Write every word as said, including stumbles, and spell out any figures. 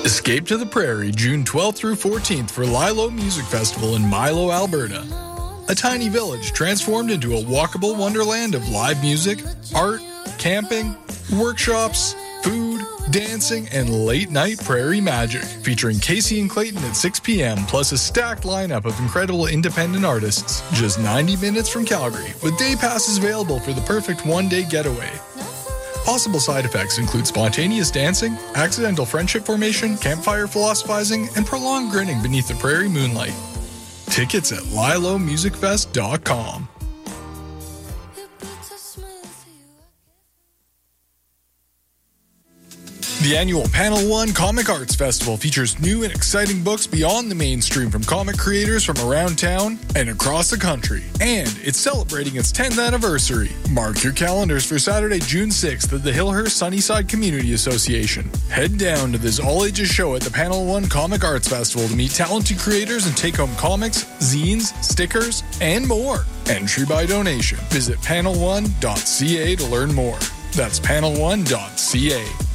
Escape to the Prairie, June twelfth through fourteenth for Lilo Music Festival in Milo, Alberta. A tiny village transformed into a walkable wonderland of live music, art, camping, workshops, food, dancing, and late-night prairie magic. Featuring Casey and Clayton at six p.m., plus a stacked lineup of incredible independent artists. Just ninety minutes from Calgary, with day passes available for the perfect one-day getaway. Possible side effects include spontaneous dancing, accidental friendship formation, campfire philosophizing, and prolonged grinning beneath the prairie moonlight. Tickets at lilo music fest dot com. The annual Panel One Comic Arts Festival features new and exciting books beyond the mainstream from comic creators from around town and across the country. And it's celebrating its tenth anniversary. Mark your calendars for Saturday, June sixth at the Hillhurst Sunnyside Community Association. Head down to this all-ages show at the Panel One Comic Arts Festival to meet talented creators and take home comics, zines, stickers, and more. Entry by donation. Visit panel one dot c a to learn more. That's panel one dot c a.